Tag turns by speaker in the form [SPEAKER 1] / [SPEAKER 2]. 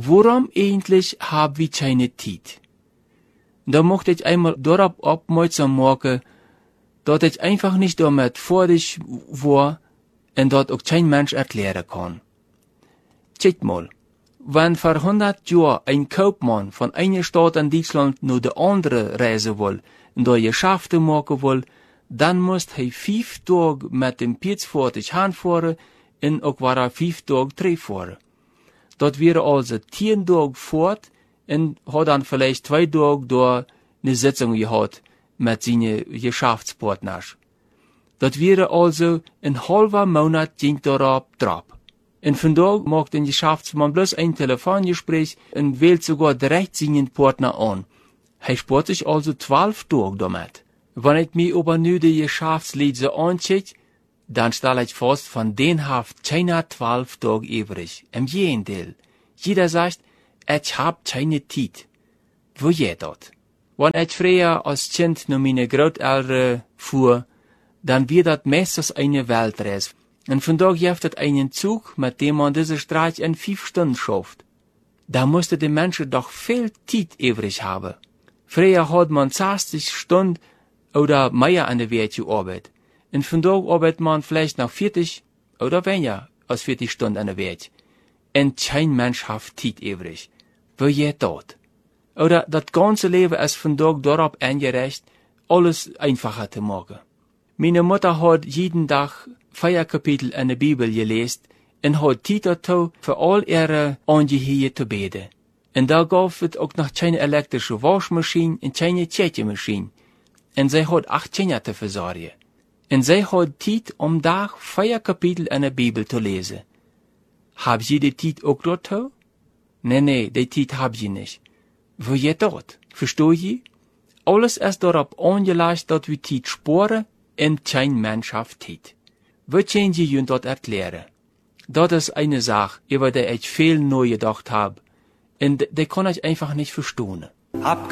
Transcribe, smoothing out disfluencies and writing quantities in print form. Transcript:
[SPEAKER 1] Warum eigentlich haben wir keine Zeit? Da möchte ich einmal darauf aufmerksam machen, dass ich einfach nicht damit fertig war und dort auch kein Mensch erklären kann. Check mal, wenn vor 100 Jahren ein Kaufmann von einer Stadt in Deutschland nur die andere reisen will und da Geschäfte machen will, dann muss er 5 Tage mit dem Pietsfahrtig hinfahren und auch war 5 Tage zurückfahren. Das wäre also 10 Tage fort und hat dann vielleicht 2 Tage da eine Sitzung gehabt mit seinen Geschäftspartners. Das wäre also ein halber Monat ging darauf drauf. Und von da macht ein Geschäftsmann bloß ein Telefongespräch und wählt sogar direkt seinen Partner an. Er spart sich also 12 Tage damit. Wenn ich mir aber nur die Geschäftsleute anschaue, dann stelle ich fest, von denen haft keiner 12 Tage übrig. Im Gegenteil. Jeder sagt, ich hab keine Zeit. Wo geht das? Wenn ich früher als Kind nur meine Großeltern fuhr, dann wird das meistens eine Weltreise. Und von da gibt es einen Zug, mit dem man diese Strecke in 5 Stunden schafft. Da musste die Menschen doch viel Zeit übrig haben. Früher hat man 60 Stunden oder mehr an der Welt gearbeitet. Und von da arbeitet man vielleicht noch 40 oder weniger als 40 Stunden an der Welt. Und kein Mensch hat Zeit übrig. Wo geht das? Oder das ganze Leben ist von da darauf angerecht, alles einfacher zu machen. Meine Mutter hat jeden Tag 4 Kapitel in der Bibel gelesen und hat Zeit dazu, für all ihre Angehörige zu beten. Und da gab es auch noch keine elektrische Waschmaschine und keine Tschetchenmaschine. Und sie hat 8 Kinder zu versorgen. Und sie hat Zeit, um Tag 4 Kapitel in der Bibel zu lesen. Hab sie die Zeit auch dazu? Nee, die Zeit hab sie nicht. Wo geht das? Versteh je? Alles ist darauf angelegt, dass wir Zeit sparen und kein Mensch hat Zeit. Wie können Sie uns das erklären? Das ist eine Sache, über die ich viel neu gedacht habe. Und die kann ich einfach nicht verstehen.